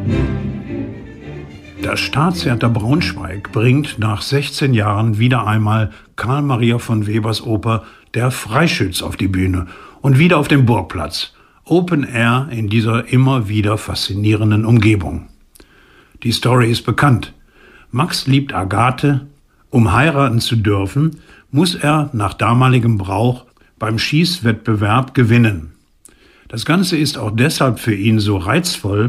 Das Staatstheater Braunschweig bringt nach 16 Jahren wieder einmal Carl Maria von Webers Oper Der Freischütz auf die Bühne und wieder auf dem Burgplatz. Open Air in dieser immer wieder faszinierenden Umgebung. Die Story ist bekannt. Max liebt Agathe. Um heiraten zu dürfen, muss er nach damaligem Brauch beim Schießwettbewerb gewinnen. Das Ganze ist auch deshalb für ihn so reizvoll,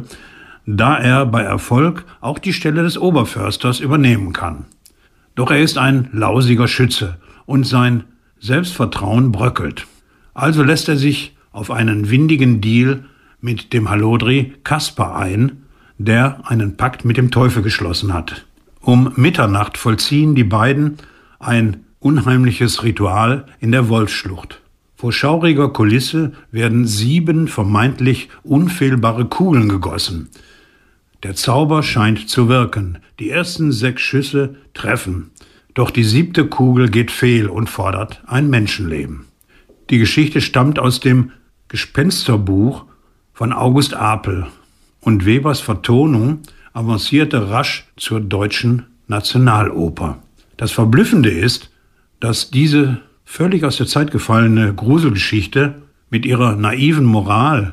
da er bei Erfolg auch die Stelle des Oberförsters übernehmen kann. Doch er ist ein lausiger Schütze und sein Selbstvertrauen bröckelt. Also lässt er sich auf einen windigen Deal mit dem Hallodri Kaspar ein, der einen Pakt mit dem Teufel geschlossen hat. Um Mitternacht vollziehen die beiden ein unheimliches Ritual in der Wolfsschlucht. Vor schauriger Kulisse werden 7 vermeintlich unfehlbare Kugeln gegossen. Der Zauber scheint zu wirken. Die ersten 6 Schüsse treffen. Doch die 7. Kugel geht fehl und fordert ein Menschenleben. Die Geschichte stammt aus dem Gespensterbuch von August Apel. Und Webers Vertonung avancierte rasch zur Deutschen Nationaloper. Das Verblüffende ist, dass diese völlig aus der Zeit gefallene Gruselgeschichte mit ihrer naiven Moral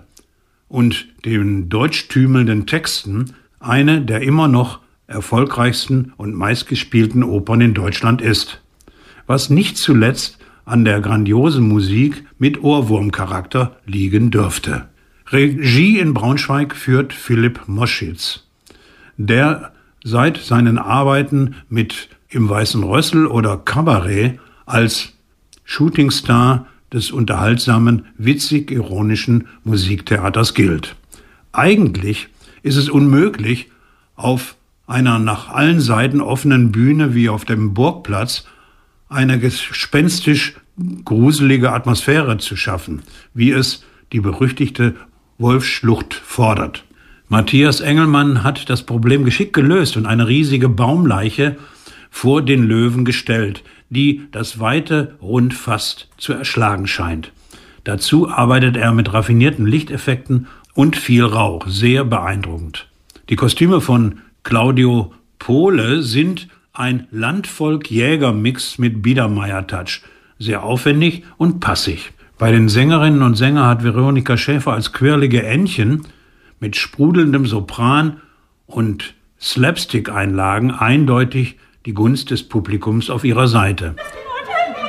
und den deutschtümelnden Texten eine der immer noch erfolgreichsten und meistgespielten Opern in Deutschland ist. Was nicht zuletzt an der grandiosen Musik mit Ohrwurmcharakter liegen dürfte. Regie in Braunschweig führt Philipp Moschitz, der seit seinen Arbeiten mit Im Weißen Rössel oder Kabarett als Shootingstar des unterhaltsamen, witzig-ironischen Musiktheaters gilt. Eigentlich ist es unmöglich, auf einer nach allen Seiten offenen Bühne wie auf dem Burgplatz eine gespenstisch gruselige Atmosphäre zu schaffen, wie es die berüchtigte Wolfsschlucht fordert. Matthias Engelmann hat das Problem geschickt gelöst und eine riesige Baumleiche vor den Löwen gestellt, die das weite Rund fast zu erschlagen scheint. Dazu arbeitet er mit raffinierten Lichteffekten und viel Rauch, sehr beeindruckend. Die Kostüme von Claudio Pohle sind ein Landvolk-Jäger-Mix mit Biedermeier-Touch, sehr aufwendig und passig. Bei den Sängerinnen und Sängern hat Veronika Schäfer als quirlige Ännchen mit sprudelndem Sopran und Slapstick-Einlagen eindeutig die Gunst des Publikums auf ihrer Seite.